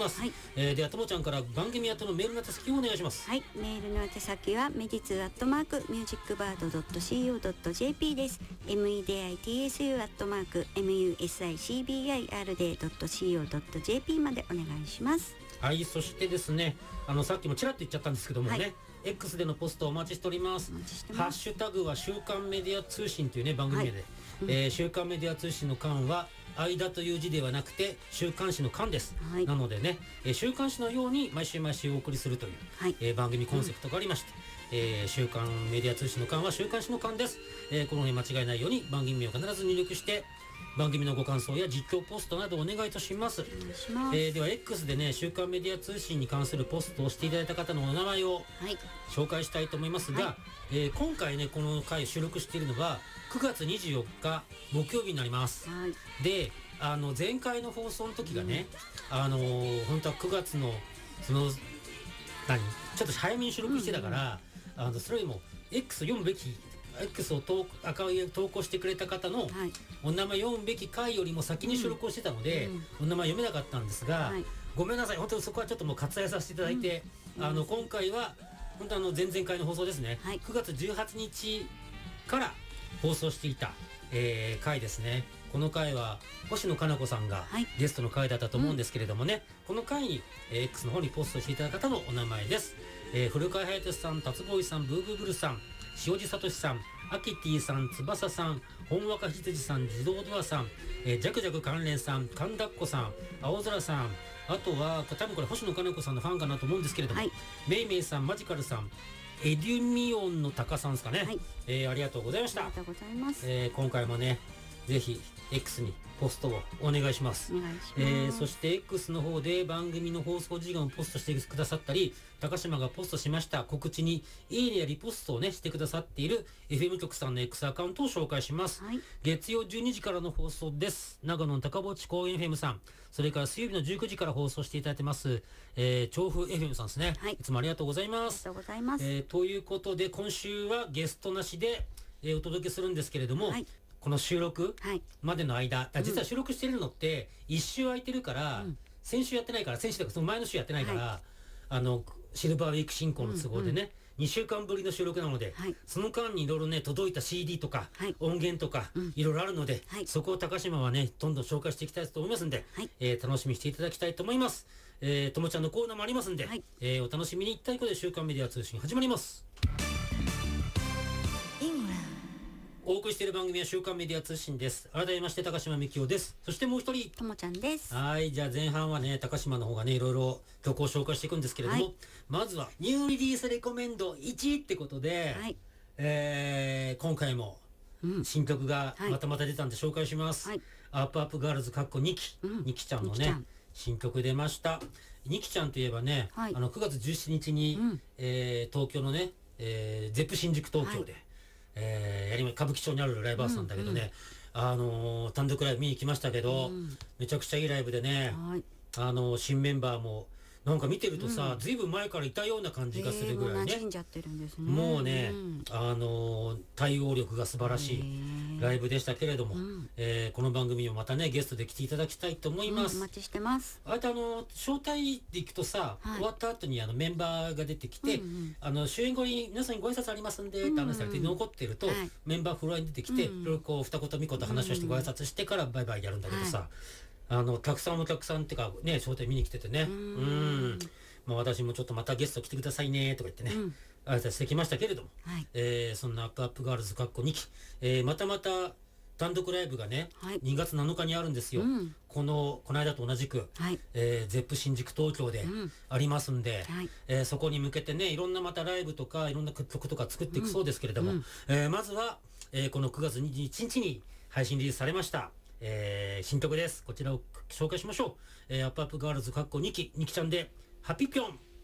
ます。 はい。 ではともちゃんから番組宛てのメールの宛先をお願いします。 はい、メールの宛先はメディツ@musicbird.co.jp です。meditsu@musicbird.co.jp までお願いします。 はい、そしてですね、さっきもちらっと言っちゃったんですけどもね、 はい、 X でのポストお待ちしております。 お待ちしてます。 ハッシュタグは週刊メディア通信というね番組名で、週刊メディア通信の刊は間という字ではなくて週刊誌の刊です。 はい、 なのでね、週刊誌のように毎週毎週お送りするという、 はい、 番組コンセプトがありまして、週刊メディア通信の刊は週刊誌の刊です。この辺間違いないように番組名を必ず入力して番組のご感想や実況ポストなどお願いいたします。 お願いします。 では X でね週刊メディア通信に関するポストをしていただいた方のお名前をはい、 紹介したいと思いますが、 は今回ねこの回収録しているのは9月24日木曜日になります。 はい、 で前回の放送の時がね、本当は9月のそのちょっと早めに収録してたから、それよりも X を読むべきX を投稿してくれた方のはい、 お名前読むべき回よりも先に収録をしてたので、お名前読めなかったんですが、 はい、 ごめんなさい本当にそこはちょっともう割愛させていただいて、今回は本当前々回の放送ですね、 はい、 9月18日から放送していた、回ですね。この回は星野かな子さんがはいゲストの回だったと思うんですけれどもね、この回に、X の方にポストしていただいた方のお名前です。古川隼人さん、達ボーイさん、ブーブーブルさん、塩地聡さん、アキティさん、翼さん、本若羊さん、自動ドアさん、ジャクジャク関連さん、神田っ子さん、青空さん、あとは多分これ星野かな子さんのファンかなと思うんですけれども、 はい、 めいめいさん、マジカルさん、エデュミオンのタカさんですかね、 はい、 ありがとうございました。 ありがとうございます。 今回もねぜひ X にポストをお願いします。 お願いします。 そして X の方で番組の放送時間をポストしてくださったり、高島がポストしました告知にいいねやリポストをねしてくださっている FM 局さんの X アカウントを紹介します。 はい、 月曜12時からの放送です。長野の高墓地公園 FM さん、それから水曜日の19時から放送していただいてます、調布 FM さんですね、 はい、 いつもありがとうございまありがす。 とうございます。 ということで今週はゲストなしで、お届けするんですけれども、 はい、 この収録はい、 までの間、実は収録してるのって1週空いてるから、先週やってないから、先週とかその前の週やってないから、シルバーウィーク進行の都合でね、2週間ぶりの収録なので、 はい、 その間にいろいろね届いた CD とか、 はい、 音源とか、いろいろあるので、 はい、 そこを高島はねどんどん紹介していきたいと思いますんで、 はい、 楽しみにしていただきたいと思います。ともちゃんのコーナーもありますんで、 はい、 お楽しみに。一体こで週刊メディア通信始まります。お送りしている番組は週刊メディア通信です。改めまして高島みきおです。そしてもう一人ともちゃんです。 はい、じゃあ前半はね高島の方がねいろいろ曲を紹介していくんですけれども、 はい、 まずはニューリリースレコメンド1ってことで、 はい、 今回も新曲がまたまた出たんで紹介します。 はい、 アップアップガールズ2期ちゃんのね新曲出ました。2期ちゃんといえばね、 はい、 9月17日に、東京のね、ゼップ新宿東京で、はい、歌舞伎町にあるライブハウスなんだけどね、単独ライブ見に行きましたけど、めちゃくちゃいいライブでね、 はい、 新メンバーもなんか見てるとさ、ずいぶん前からいたような感じがするぐらいね、 馴染んじゃってるんですね。 もうね、対応力が素晴らしいライブでしたけれども、この番組もまたねゲストで来ていただきたいと思います。 お待ちしてます。 あと招待で行くとさ、終わった後にメンバーが出てきて、終演後に皆さんにご挨拶ありますんでって話されて、残ってると、メンバーフロアに出てきて、いろいろこう二言三言話をしてご挨拶してからバイバイやるんだけどさ、たくさんお客さんってかね招待見に来ててね、まあ私もちょっとまたゲスト来てくださいねとか言ってね、挨拶してきましたけれども、そんなアップアップガールズ2期、またまた単独ライブがね、2月7日にあるんですよ。この間と同じく、ゼップ新宿東京でありますんで、そこに向けてねいろんなまたライブとかいろんな曲とか作っていくそうですけれども、まずは、この9月21日に配信リリースされました新曲です。こちらを紹介しましょう。アップアップガールズ2期ちゃんでハピピョン。